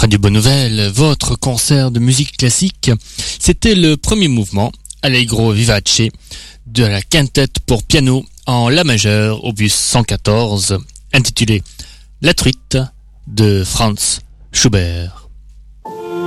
Radio Bonne Nouvelle, votre concert de musique classique. C'était le premier mouvement, Allegro vivace, de la quintette pour piano en La majeur, opus 114, intitulé La truite de Franz Schubert.